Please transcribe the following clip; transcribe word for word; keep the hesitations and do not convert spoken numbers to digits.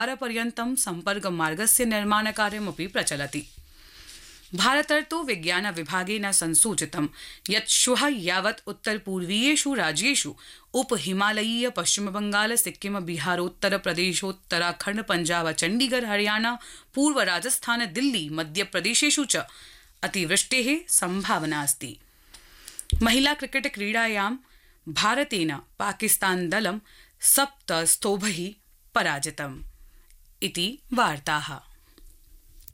पर्यन्तं सम्पर्कमार्गस्य निर्माणकार्यमपि प्रचलति। भारतर्तु विज्ञान विभागेन संसूचितं यत् श्वः यावत् उत्तरपूर्वीयेषु राज्येषु उपहिमालयीय पश्चिमबंगाल सिक्किम बिहारोत्तर प्रदेशोत्तराखण्ड पंजाब चंडीगढ़ हरियाणा पूर्व राजस्थान दिल्ली मध्यप्रदेशेषु च अतिवृष्टेः संभावना अस्ति। महिला क्रिकेट क्रीडायां भारतेन पाकिस्तान दलं सप्त स्तोभैः पराजितम्। इति वार्ताः।